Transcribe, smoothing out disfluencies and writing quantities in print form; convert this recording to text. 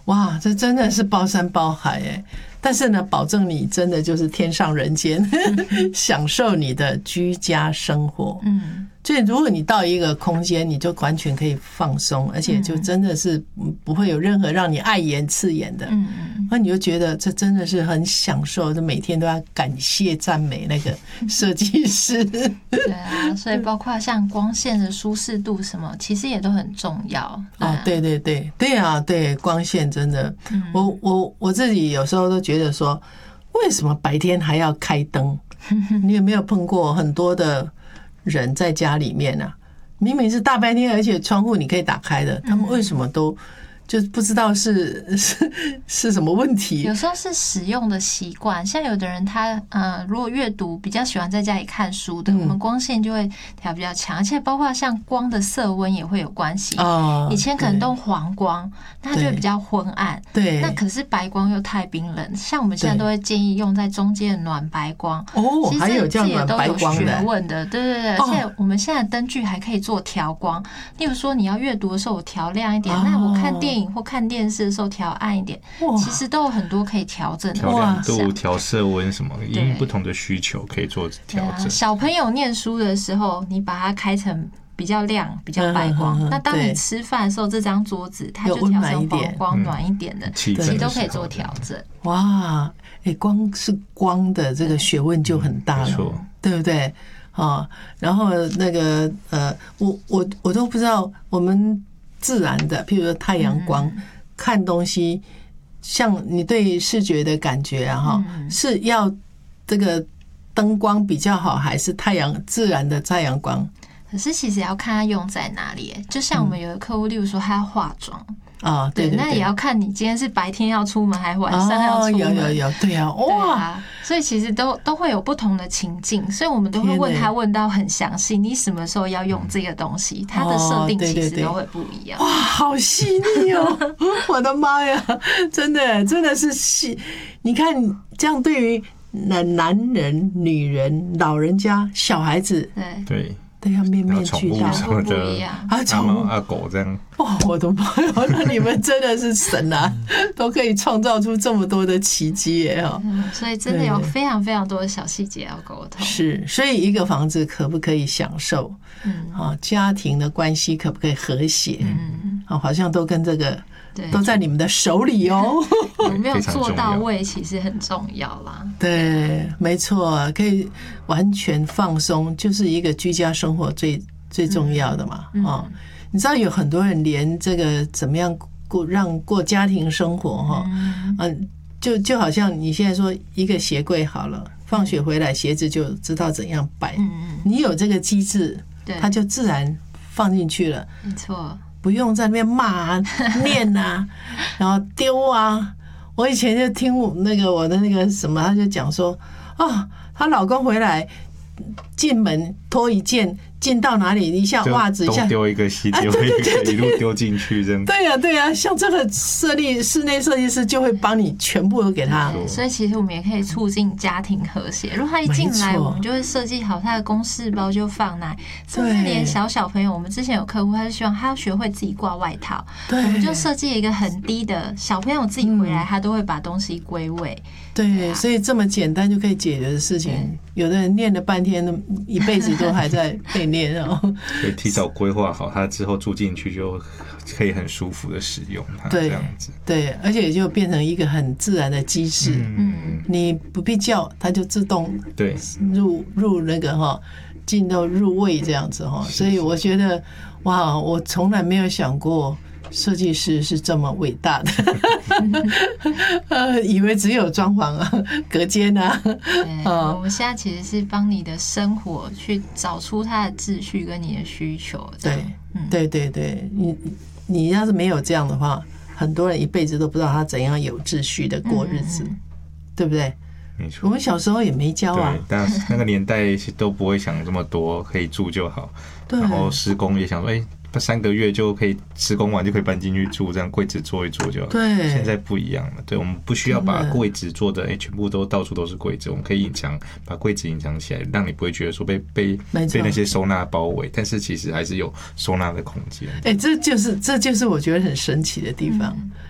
哇，这真的是包山包海哎！但是呢，保证你真的就是天上人间，享受你的居家生活。所以如果你到一个空间，你就完全可以放松，而且就真的是不会有任何让你碍眼刺眼的。那你就觉得这真的是很享受，就每天都要感谢赞美那个设计师。 对啊，所以包括像光线的舒适度什么，其实也都很重要。 对对对对啊，对光线真的，我自己有时候都觉得说，为什么白天还要开灯？你有没有碰过很多的人在家里面啊，明明是大白天，而且窗户你可以打开的，他们为什么都就不知道是什么问题？ 有时候是使用的习惯，像有的人他如果阅读比较喜欢在家里看书的，我们光线就会调比较强，而且包括像光的色温也会有关系。以前可能都黄光，那它就会比较昏暗。对，那可是白光又太冰冷，像我们现在都会建议用在中间的暖白光。 哦，还有叫暖白光的， 这也都有学问的。对对对，而且我们现在灯具还可以做调光，例如说你要阅读的时候我调亮一点，那我看电影或看电视的时候调暗一点，其实都有很多可以调整的。 调亮度、调色温什么，因不同的需求可以做调整。 小朋友念书的时候，你把它开成比较亮、比较白光，那当你吃饭的时候，这张桌子它就调成黄光、暖一点的，其实都可以做调整。 哇，光是光的这个学问就很大了，对不对？然后那个我都不知道我们自然的，譬如说太阳光看东西，像你对视觉的感觉啊，是要这个灯光比较好，还是自然的太阳光？ 可是其实要看它用在哪里。就像我们有的客户，例如说他要化妆。对，那也要看你今天是白天要出门还是晚上要出门。 有，对啊，哇！ 所以其实都会有不同的情境，所以我们都会问到很详细，你什么时候要用这个东西，它的设定其实都会不一样。 哇，好细腻哦！我的妈呀，真的是细。你看这样，对于男人、女人、老人家、小孩子， 对。 要面面俱到， 不一样啊，阿猫阿狗这样。 哇，我的妈呀！那你们真的是神啊，都可以创造出这么多的奇迹耶！ 所以真的有非常非常多的小细节要沟通。 是，所以一个房子可不可以享受？家庭的关系可不可以和谐？好像都跟这个。都在你们的手里哦， 有没有做到位其实很重要啦。 对，没错，可以完全放松，就是一个居家生活最重要的嘛。你知道有很多人连这个怎么样过家庭生活就好像你现在说一个鞋柜好了，放学回来鞋子就知道怎样摆，你有这个机制，它就自然放进去了。 没错。 不用在那边骂啊、念啊，然后丢啊。我以前就听我的那个什么，他就讲说，她老公回来进门脱一件，进到哪里一下袜子一下丢一个西丢一个，一路丢进去这样。 对呀，像这个室内设计师就会帮你全部都给他。 所以其实我们也可以促进家庭和谐。如果他一进来，我们就会设计好他的公事包就放哪，甚至连小朋友，我们之前有客户，他就希望他要学会自己挂外套，我们就设计一个很低的，小朋友自己回来他都会把东西归位。 对，所以这么简单就可以解决的事情，有的人念了半天，一辈子都还在被念哦。 所以提早规划好，他之后住进去就可以很舒服的使用它，这样子。对， 而且就变成一个很自然的机制。你不必叫，它就自动入那个进到入位这样子所以我觉得哇，我从来没有想过。设计师是这么伟大的，以为只有装潢啊、隔间啊。 我们现在其实是帮你的生活去找出它的秩序跟你的需求。 对，你要是没有这样的话，很多人一辈子都不知道他怎样有秩序的过日子，对不对？ 没错， 我们小时候也没教啊。 对，但那个年代都不会想这么多，可以住就好。然后施工也想说，3个月就可以施工完就可以搬进去住，这样柜子做一做就好。对，现在不一样了。对，我们不需要把柜子做的全部都到处都是柜子，我们可以把柜子隐藏起来，让你不会觉得说被那些收纳包围，但是其实还是有收纳的空间。 这就是我觉得很神奇的地方。